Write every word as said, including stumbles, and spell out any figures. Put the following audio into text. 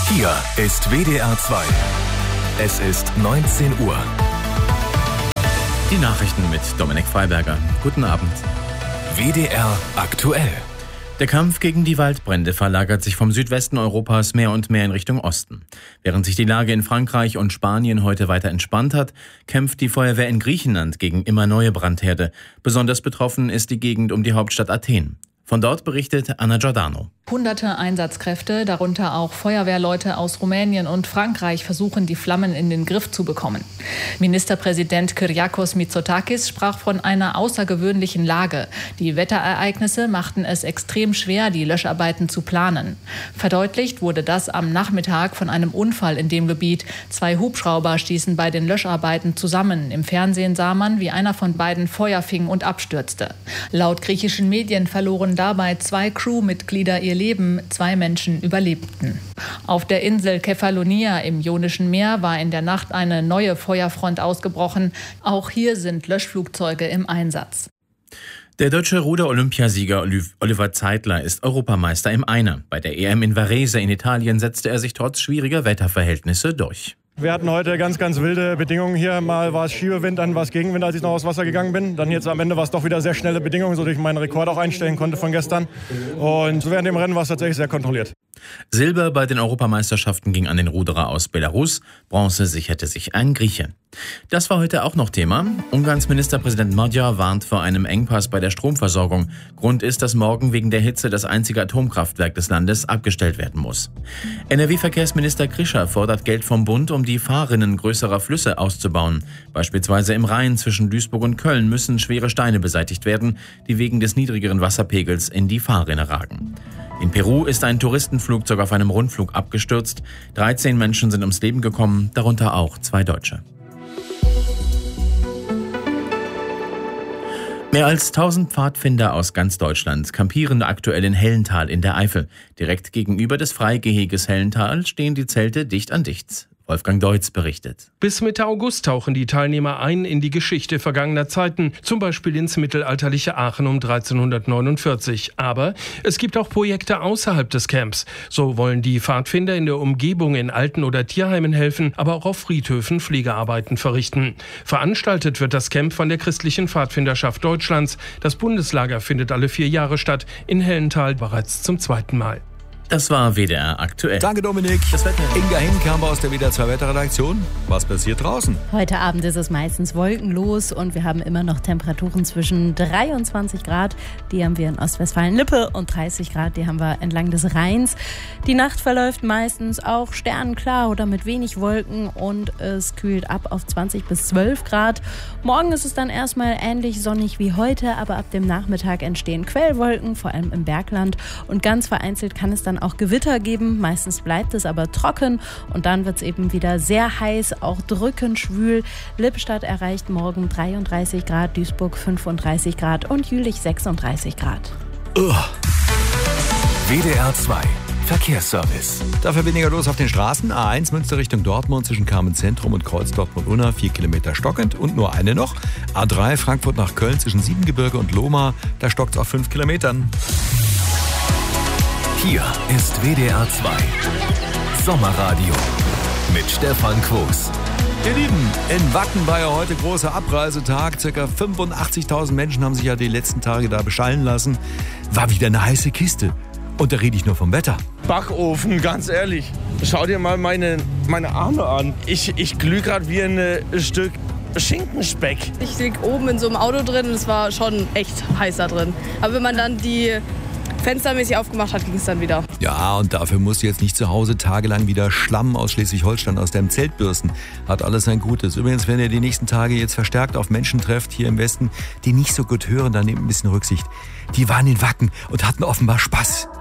Hier ist W D R zwei. Es ist neunzehn Uhr. Die Nachrichten mit Dominik Freiberger. Guten Abend. W D R aktuell. Der Kampf gegen die Waldbrände verlagert sich vom Südwesten Europas mehr und mehr in Richtung Osten. Während sich die Lage in Frankreich und Spanien heute weiter entspannt hat, kämpft die Feuerwehr in Griechenland gegen immer neue Brandherde. Besonders betroffen ist die Gegend um die Hauptstadt Athen. Von dort berichtet Anna Giordano. Hunderte Einsatzkräfte, darunter auch Feuerwehrleute aus Rumänien und Frankreich, versuchen, die Flammen in den Griff zu bekommen. Ministerpräsident Kyriakos Mitsotakis sprach von einer außergewöhnlichen Lage. Die Wetterereignisse machten es extrem schwer, die Löscharbeiten zu planen. Verdeutlicht wurde das am Nachmittag von einem Unfall in dem Gebiet. Zwei Hubschrauber stießen bei den Löscharbeiten zusammen. Im Fernsehen sah man, wie einer von beiden Feuer fing und abstürzte. Laut griechischen Medien verloren dabei zwei Crewmitglieder ihr Leben, zwei Menschen überlebten. Auf der Insel Kefalonia im Ionischen Meer war in der Nacht eine neue Feuerfront ausgebrochen. Auch hier sind Löschflugzeuge im Einsatz. Der deutsche Ruder-Olympiasieger Oliver Zeitler ist Europameister im Einer. Bei der E M in Varese in Italien setzte er sich trotz schwieriger Wetterverhältnisse durch. Wir hatten heute ganz, ganz wilde Bedingungen hier. Mal war es Schiebewind, dann war es Gegenwind, als ich noch aufs Wasser gegangen bin. Dann jetzt am Ende war es doch wieder sehr schnelle Bedingungen, sodass ich meinen Rekord auch einstellen konnte von gestern. Und während dem Rennen war es tatsächlich sehr kontrolliert. Silber bei den Europameisterschaften ging an den Ruderer aus Belarus. Bronze sicherte sich ein Grieche. Das war heute auch noch Thema. Ungarns Ministerpräsident Magyar warnt vor einem Engpass bei der Stromversorgung. Grund ist, dass morgen wegen der Hitze das einzige Atomkraftwerk des Landes abgestellt werden muss. N R W-Verkehrsminister Krischer fordert Geld vom Bund, um die Fahrrinnen größerer Flüsse auszubauen. Beispielsweise im Rhein zwischen Duisburg und Köln müssen schwere Steine beseitigt werden, die wegen des niedrigeren Wasserpegels in die Fahrrinne ragen. In Peru ist ein Touristenflugzeug auf einem Rundflug abgestürzt. dreizehn Menschen sind ums Leben gekommen, darunter auch zwei Deutsche. Mehr als tausend Pfadfinder aus ganz Deutschland campieren aktuell in Hellental in der Eifel. Direkt gegenüber des Freigeheges Hellental stehen die Zelte dicht an dicht. Wolfgang Deutz berichtet. Bis Mitte August tauchen die Teilnehmer ein in die Geschichte vergangener Zeiten, zum Beispiel ins mittelalterliche Aachen um dreizehnhundertneunundvierzig. Aber es gibt auch Projekte außerhalb des Camps. So wollen die Pfadfinder in der Umgebung in Alten- oder Tierheimen helfen, aber auch auf Friedhöfen Pflegearbeiten verrichten. Veranstaltet wird das Camp von der Christlichen Pfadfinderschaft Deutschlands. Das Bundeslager findet alle vier Jahre statt, in Hellental bereits zum zweiten Mal. Das war W D R aktuell. Danke, Dominik. Das Wetter. Inga Hinkamper aus der W D R zwei Wetterredaktion. Was passiert draußen? Heute Abend ist es meistens wolkenlos und wir haben immer noch Temperaturen zwischen dreiundzwanzig Grad, die haben wir in Ostwestfalen-Lippe, und dreißig Grad, die haben wir entlang des Rheins. Die Nacht verläuft meistens auch sternenklar oder mit wenig Wolken und es kühlt ab auf zwanzig bis zwölf Grad. Morgen ist es dann erstmal ähnlich sonnig wie heute, aber ab dem Nachmittag entstehen Quellwolken, vor allem im Bergland, und ganz vereinzelt kann es dann auch Gewitter geben. Meistens bleibt es aber trocken und dann wird es eben wieder sehr heiß, auch drückend schwül. Lippstadt erreicht morgen dreiunddreißig Grad, Duisburg fünfunddreißig Grad und Jülich sechsunddreißig Grad. Ugh. W D R zwei Verkehrsservice. Dafür weniger los auf den Straßen. A eins Münster Richtung Dortmund zwischen Kamenz-Zentrum und Kreuz Dortmund-Unna, vier Kilometer stockend und nur eine noch. A drei Frankfurt nach Köln zwischen Siebengebirge und Lohmar, da stockt es auf fünf Kilometern. Hier ist W D R zwei Sommerradio mit Stefan Quos. Ihr Lieben, in Wacken war ja heute großer Abreisetag. Circa fünfundachtzigtausend Menschen haben sich ja die letzten Tage da beschallen lassen. War wieder eine heiße Kiste. Und da rede ich nur vom Wetter. Backofen, ganz ehrlich. Schau dir mal meine, meine Arme an. Ich, ich glühe gerade wie ein äh, Stück Schinkenspeck. Ich lieg oben in so einem Auto drin und es war schon echt heiß da drin. Aber wenn man dann die fenstermäßig aufgemacht hat, ging es dann wieder. Ja, und dafür musst du jetzt nicht zu Hause tagelang wieder Schlamm aus Schleswig-Holstein aus deinem Zelt bürsten. Hat alles sein Gutes. Übrigens, wenn ihr die nächsten Tage jetzt verstärkt auf Menschen trefft hier im Westen, die nicht so gut hören, dann nehmt ein bisschen Rücksicht. Die waren in Wacken und hatten offenbar Spaß.